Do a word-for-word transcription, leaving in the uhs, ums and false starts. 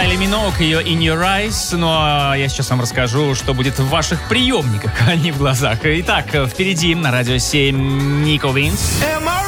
Кайли Миноуг, ее In Your Eyes. Ну а я сейчас вам расскажу, что будет в ваших приемниках, а не в глазах. Итак, впереди на Радио семь Нико Винс.